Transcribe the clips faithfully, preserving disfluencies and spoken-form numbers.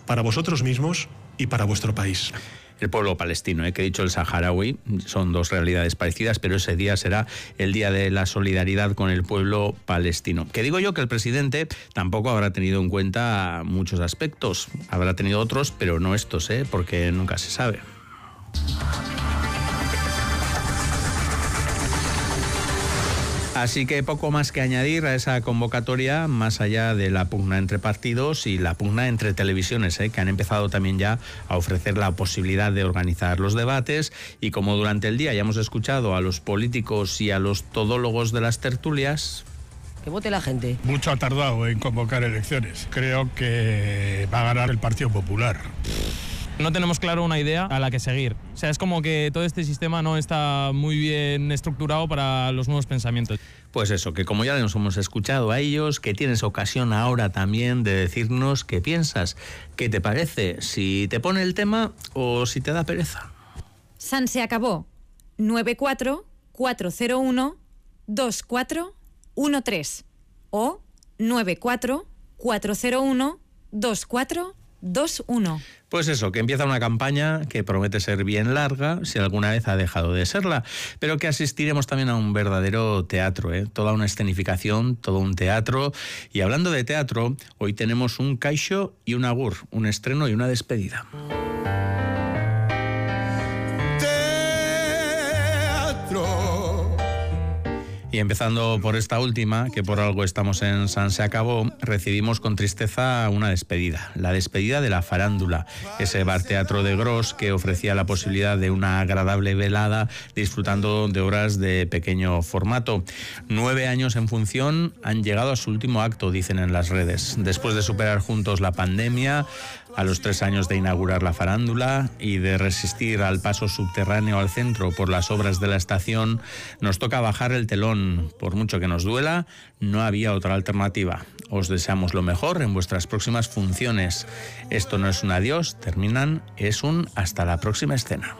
para vosotros mismos y para vuestro país. El pueblo palestino, ¿eh? que he dicho el saharaui, son dos realidades parecidas, pero ese día será el día de la solidaridad con el pueblo palestino. Que digo yo que el presidente tampoco habrá tenido en cuenta muchos aspectos, habrá tenido otros, pero no estos, ¿eh? porque nunca se sabe. Así que poco más que añadir a esa convocatoria, más allá de la pugna entre partidos y la pugna entre televisiones, ¿eh? que han empezado también ya a ofrecer la posibilidad de organizar los debates, y como durante el día ya hemos escuchado a los políticos y a los todólogos de las tertulias... Que vote la gente. Mucho ha tardado en convocar elecciones. Creo que va a ganar el Partido Popular. No tenemos claro una idea a la que seguir. O sea, es como que todo este sistema no está muy bien estructurado para los nuevos pensamientos. Pues eso, que como ya nos hemos escuchado a ellos, que tienes ocasión ahora también de decirnos qué piensas, qué te parece, si te pone el tema o si te da pereza. San se acabó. nueve cuatro cuatro cero uno dos cuatro uno tres o nueve cuatro cuatro cero uno dos cuatro dos uno. Pues eso, que empieza una campaña que promete ser bien larga, si alguna vez ha dejado de serla, pero que asistiremos también a un verdadero teatro, ¿eh? Toda una escenificación, todo un teatro. Y hablando de teatro, hoy tenemos un caixo y un agur, un estreno y una despedida. Y empezando por esta última, que por algo estamos en San se acabó, recibimos con tristeza una despedida. La despedida de la farándula, ese bar teatro de Gros que ofrecía la posibilidad de una agradable velada disfrutando de obras de pequeño formato. Nueve años en función, han llegado a su último acto, dicen en las redes. Después de superar juntos la pandemia, a los tres años de inaugurar la farándula y de resistir al paso subterráneo al centro por las obras de la estación, nos toca bajar el telón. Por mucho que nos duela, no había otra alternativa. Os deseamos lo mejor en vuestras próximas funciones. Esto no es un adiós, terminan, es un hasta la próxima escena.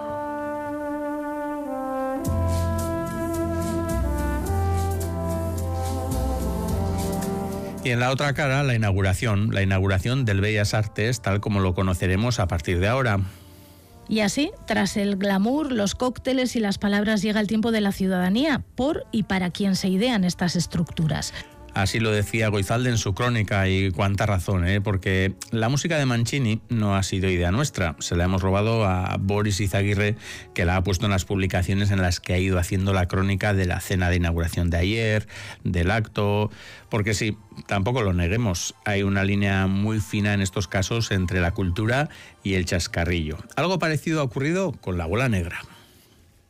Y en la otra cara, la inauguración, la inauguración del Bellas Artes, tal como lo conoceremos a partir de ahora. Y así, tras el glamour, los cócteles y las palabras, llega el tiempo de la ciudadanía, por y para quien se idean estas estructuras. Así lo decía Goizalde en su crónica, y cuánta razón, ¿eh? Porque la música de Mancini no ha sido idea nuestra, se la hemos robado a Boris Izaguirre, que la ha puesto en las publicaciones en las que ha ido haciendo la crónica de la cena de inauguración de ayer, del acto, porque sí, tampoco lo neguemos, hay una línea muy fina en estos casos entre la cultura y el chascarrillo. Algo parecido ha ocurrido con La Bola Negra.